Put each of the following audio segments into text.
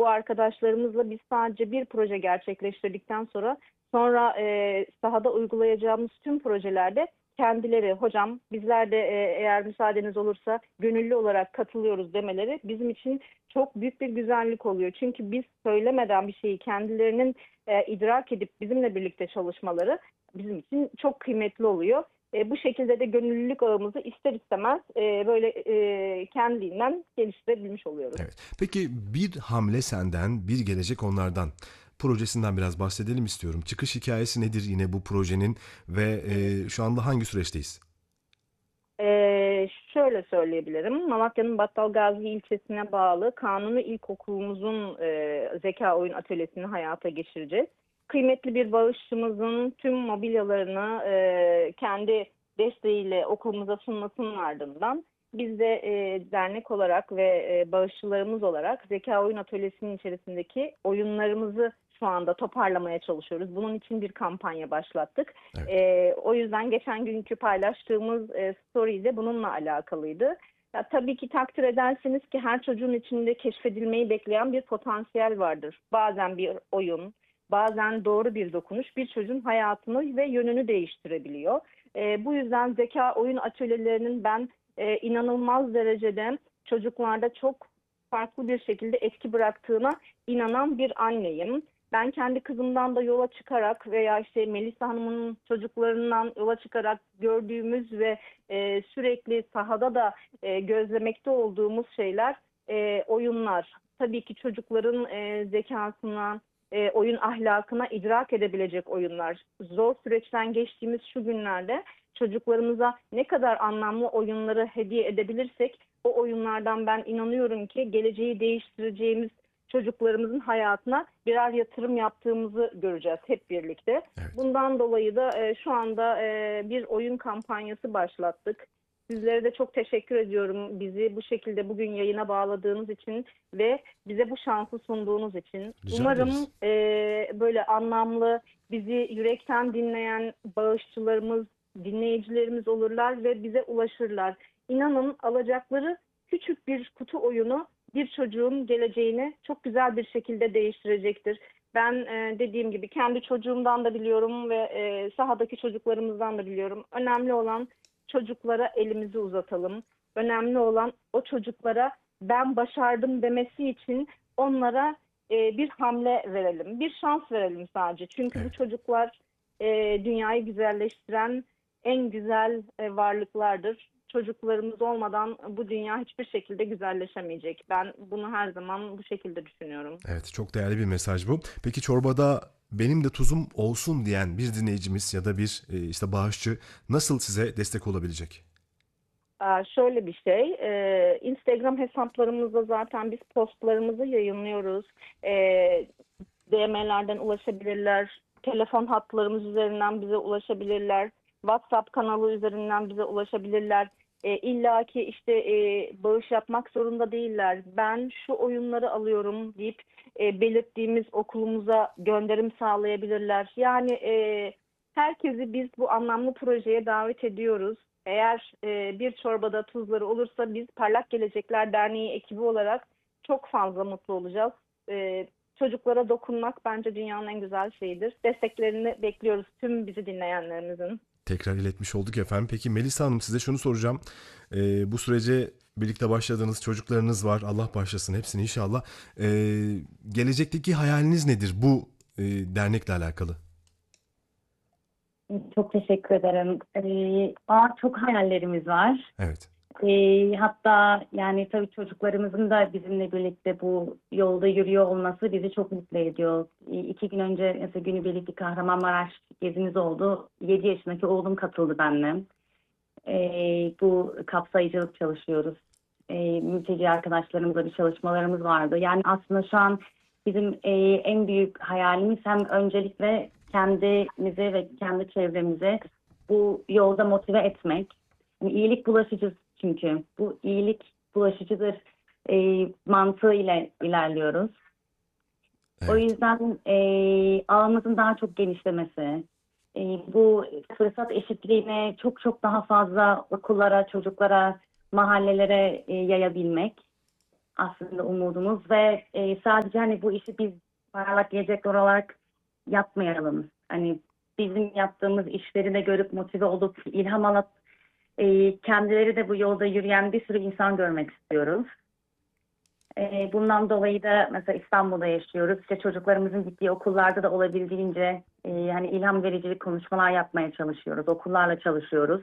Bu arkadaşlarımızla biz sadece bir proje gerçekleştirdikten sonra sahada uygulayacağımız tüm projelerde kendileri hocam bizler de eğer müsaadeniz olursa gönüllü olarak katılıyoruz demeleri bizim için çok büyük bir güzellik oluyor. Çünkü biz söylemeden bir şeyi kendilerinin idrak edip bizimle birlikte çalışmaları bizim için çok kıymetli oluyor. Bu şekilde de gönüllülük ağımızı ister istemez kendiliğinden geliştirebilmiş oluyoruz. Evet. Peki bir hamle senden, bir gelecek onlardan. Projesinden biraz bahsedelim istiyorum. Çıkış hikayesi nedir yine bu projenin ve şu anda hangi süreçteyiz? Şöyle söyleyebilirim. Malatya'nın Battalgazi ilçesine bağlı Kanuni İlkokulumuzun zeka oyun atölyesini hayata geçireceğiz. Kıymetli bir bağışçımızın tüm mobilyalarını kendi desteğiyle okulumuza sunmasının ardından biz de dernek olarak ve bağışçılarımız olarak zeka oyun atölyesinin içerisindeki oyunlarımızı şu anda toparlamaya çalışıyoruz. Bunun için bir kampanya başlattık. Evet. O yüzden geçen günkü paylaştığımız story de bununla alakalıydı. Ya, tabii ki takdir edersiniz ki her çocuğun içinde keşfedilmeyi bekleyen bir potansiyel vardır. Bazen bir oyun, bazen doğru bir dokunuş bir çocuğun hayatını ve yönünü değiştirebiliyor. Bu yüzden zeka oyun atölyelerinin ben inanılmaz derecede çocuklarda çok farklı bir şekilde etki bıraktığına inanan bir anneyim. Ben kendi kızımdan da yola çıkarak veya işte Melisa Hanım'ın çocuklarından yola çıkarak gördüğümüz ve sürekli sahada da gözlemekte olduğumuz şeyler oyunlar. Tabii ki çocukların zekasına, oyun ahlakına idrak edebilecek oyunlar. Zor süreçten geçtiğimiz şu günlerde çocuklarımıza ne kadar anlamlı oyunları hediye edebilirsek o oyunlardan ben inanıyorum ki geleceği değiştireceğimiz çocuklarımızın hayatına birer yatırım yaptığımızı göreceğiz hep birlikte. Evet. Bundan dolayı da şu anda bir oyun kampanyası başlattık. Sizlere de çok teşekkür ediyorum bizi bu şekilde bugün yayına bağladığınız için ve bize bu şansı sunduğunuz için. Rica Umarım ederiz. böyle anlamlı, bizi yürekten dinleyen bağışçılarımız, dinleyicilerimiz olurlar ve bize ulaşırlar. İnanın alacakları küçük bir kutu oyunu bir çocuğun geleceğini çok güzel bir şekilde değiştirecektir. Ben dediğim gibi kendi çocuğumdan da biliyorum ve sahadaki çocuklarımızdan da biliyorum. Önemli olan çocuklara elimizi uzatalım. Önemli olan o çocuklara ben başardım demesi için onlara bir hamle verelim. Bir şans verelim sadece. Çünkü bu Evet. çocuklar dünyayı güzelleştiren en güzel varlıklardır. Çocuklarımız olmadan bu dünya hiçbir şekilde güzelleşemeyecek. Ben bunu her zaman bu şekilde düşünüyorum. Evet, çok değerli bir mesaj bu. Peki çorbada benim de tuzum olsun diyen bir dinleyicimiz ya da bir işte bağışçı nasıl size destek olabilecek? Şöyle bir şey, Instagram hesaplarımızda zaten biz postlarımızı yayınlıyoruz. DM'lerden ulaşabilirler, telefon hatlarımız üzerinden bize ulaşabilirler, WhatsApp kanalı üzerinden bize ulaşabilirler. İlla ki işte bağış yapmak zorunda değiller. Ben şu oyunları alıyorum deyip belirttiğimiz okulumuza gönderim sağlayabilirler. Yani herkesi biz bu anlamlı projeye davet ediyoruz. Eğer bir çorbada tuzları olursa biz Parlak Gelecekler Derneği ekibi olarak çok fazla mutlu olacağız. Çocuklara dokunmak bence dünyanın en güzel şeyidir. Desteklerini bekliyoruz tüm bizi dinleyenlerimizin. Tekrar iletmiş olduk efendim. Peki Melisa Hanım size şunu soracağım. Bu sürece birlikte başladığınız çocuklarınız var. Allah bağışlasın hepsini inşallah. Gelecekteki hayaliniz nedir bu dernekle alakalı? Çok teşekkür ederim. Daha çok hayallerimiz var. Evet. Hatta yani tabii çocuklarımızın da bizimle birlikte bu yolda yürüyor olması bizi çok mutlu ediyor. 2 gün önce mesela günübirlik Kahramanmaraş gezimiz oldu. 7 yaşındaki oğlum katıldı benimle. Bu kapsayıcılık çalışıyoruz. Mülteci arkadaşlarımızla bir çalışmalarımız vardı. Yani aslında şu an bizim en büyük hayalimiz hem öncelikle kendimizi ve kendi çevremizi bu yolda motive etmek. Yani iyilik bulaşıcı çünkü. Bu iyilik bulaşıcıdır mantığıyla ilerliyoruz. O Evet. yüzden ağımızın daha çok genişlemesi, bu fırsat eşitliğini çok çok daha fazla okullara, çocuklara, mahallelere yayabilmek. aslında umudumuz ve sadece hani bu işi biz parlak gelecekler olarak yapmayalım. Hani bizim yaptığımız işleri de görüp motive olup ilham alıp kendileri de bu yolda yürüyen bir sürü insan görmek istiyoruz. Bundan dolayı da mesela İstanbul'da yaşıyoruz. İşte çocuklarımızın gittiği okullarda da olabildiğince hani ilham verici konuşmalar yapmaya çalışıyoruz. Okullarla çalışıyoruz.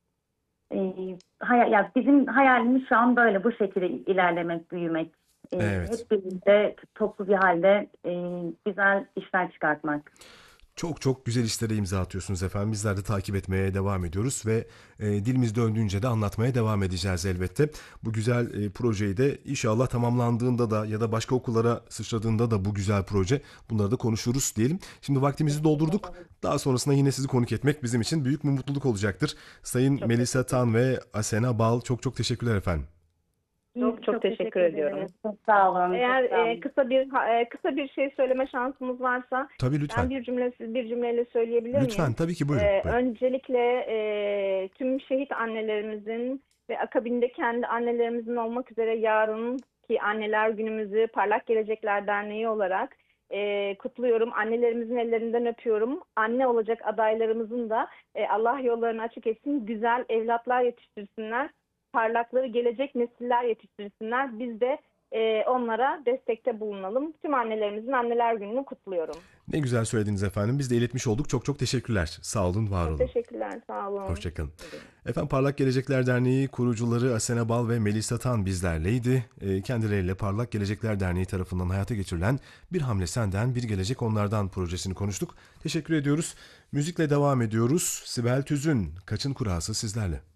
Ya bizim hayalimiz şu an böyle bu şekilde ilerlemek, büyümek. Evet. Hep birlikte toplu bir halde güzel işler çıkartmak. Çok çok güzel işlere imza atıyorsunuz efendim. Bizler de takip etmeye devam ediyoruz ve dilimiz döndüğünce de anlatmaya devam edeceğiz elbette. Bu güzel projeyi de inşallah tamamlandığında da ya da başka okullara sıçradığında da bu güzel proje, bunları da konuşuruz diyelim. Şimdi vaktimizi doldurduk. Daha sonrasında yine sizi konuk etmek bizim için büyük bir mutluluk olacaktır. Sayın Çok Melisa Tan ve Asena Bal, çok çok teşekkürler efendim. Çok teşekkür ediyorum. ederiz. Çok sağ olun. Eğer çok sağ olun. kısa bir şey söyleme şansımız varsa Tabii ben lütfen. siz bir cümleyle söyleyebilir Lütfen miyim? tabii ki buyurun. Buyurun. Öncelikle tüm şehit annelerimizin ve akabinde kendi annelerimizin olmak üzere yarınki Anneler Günümüzü Parlak Gelecekler Derneği olarak kutluyorum. Annelerimizin ellerinden öpüyorum. Anne olacak adaylarımızın da Allah yollarını açık etsin. Güzel evlatlar yetiştirsinler. Parlakları gelecek nesiller yetiştirsinler. Biz de onlara destekte bulunalım. Tüm annelerimizin Anneler Günü'nü kutluyorum. Ne güzel söylediniz efendim. Biz de iletmiş olduk. Çok çok teşekkürler. Sağ olun, var olun. Teşekkürler, sağ olun. Hoşçakalın. Efendim Parlak Gelecekler Derneği kurucuları Asena Bal ve Melisa Tan bizlerleydi. Kendileriyle Parlak Gelecekler Derneği tarafından hayata geçirilen Bir Hamle Senden, Bir Gelecek Onlardan projesini konuştuk. Teşekkür ediyoruz. Müzikle devam ediyoruz. Sibel Tüzün, Kaçın Kurası sizlerle.